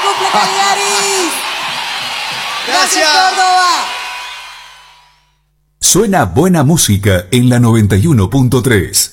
cumple Cagliari! ¡Gracias! Córdoba! Suena buena música en la 91.3.